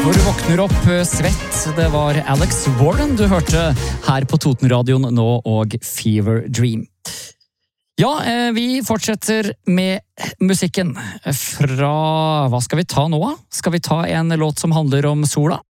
Når du våkner opp svett, det var Alex Warren du hørte her på Totenradioen nå og Fever Dream. Ja, vi fortsetter med musikken fra, hva skal vi ta nå? Skal vi ta en låt som handler om sola?